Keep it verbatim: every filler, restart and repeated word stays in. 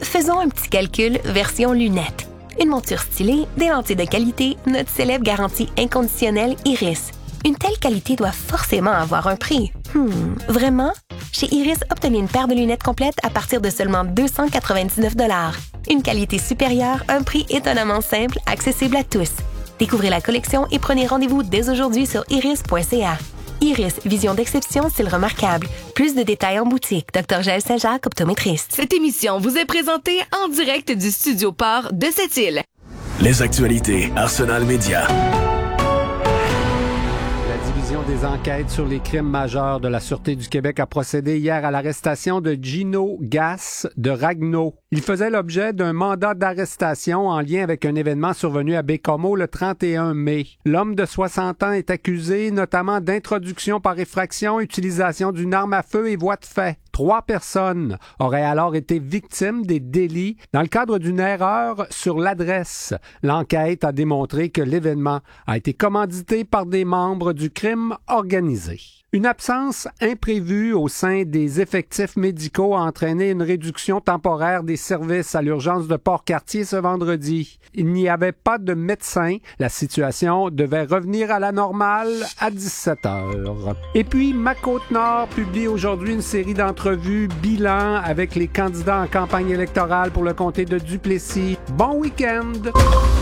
Faisons un petit calcul version lunettes. Une monture stylée, des lentilles de qualité, notre célèbre garantie inconditionnelle Iris. Une telle qualité doit forcément avoir un prix. Hmm, vraiment? Chez Iris, obtenez une paire de lunettes complètes à partir de seulement deux cent quatre-vingt-dix-neuf dollars. Une qualité supérieure, un prix étonnamment simple, accessible à tous. Découvrez la collection et prenez rendez-vous dès aujourd'hui sur iris point c a. Iris, vision d'exception, style remarquable. Plus de détails en boutique. Dr Jaël Saint-Jacques, optométriste. Cette émission vous est présentée en direct du studio Port de Sept-Îles. Les actualités Arsenal Média. La division des enquêtes sur les crimes majeurs de la Sûreté du Québec a procédé hier à l'arrestation de Gino Gass de Ragno. Il faisait l'objet d'un mandat d'arrestation en lien avec un événement survenu à Baie-Comeau le trente et un mai. L'homme de soixante ans est accusé notamment d'introduction par effraction, utilisation d'une arme à feu et voie de fait. Trois personnes auraient alors été victimes des délits dans le cadre d'une erreur sur l'adresse. L'enquête a démontré que l'événement a été commandité par des membres du crime organisé. Une absence imprévue au sein des effectifs médicaux a entraîné une réduction temporaire des services à l'urgence de Port-Cartier ce vendredi. Il n'y avait pas de médecin. La situation devait revenir à la normale à dix-sept heures. Et puis, Ma Côte-Nord publie aujourd'hui une série d'entrevues bilan avec les candidats en campagne électorale pour le comté de Duplessis. Bon week-end!